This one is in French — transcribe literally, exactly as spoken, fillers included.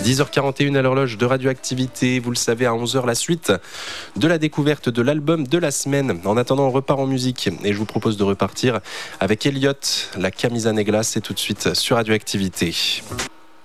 dix heures quarante et une à l'horloge de Radioactivité. Vous le savez, à onze heures, la suite de la découverte de l'album de la semaine. En attendant, on repart en musique et je vous propose de repartir avec Elliott, la Camisa Negra. C'est tout de suite sur Radioactivité.